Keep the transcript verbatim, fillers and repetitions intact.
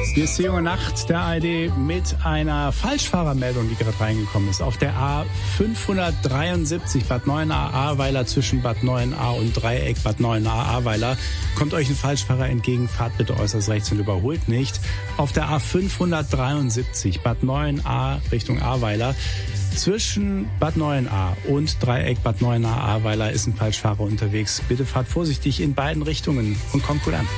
Hier ist die junge Nacht der A R D mit einer Falschfahrermeldung, die gerade reingekommen ist. Auf der A fünfhundertdreiundsiebzig Bad Neuenahr-Ahrweiler zwischen Bad Neuenahr und Dreieck Bad Neuenahr-Ahrweiler kommt euch ein Falschfahrer entgegen. Fahrt bitte äußerst rechts und überholt nicht. Auf der A fünfhundertdreiundsiebzig Bad Neuenahr Richtung Ahrweiler zwischen Bad Neuenahr und Dreieck Bad Neuenahr-Ahrweiler ist ein Falschfahrer unterwegs. Bitte fahrt vorsichtig in beiden Richtungen und kommt gut an.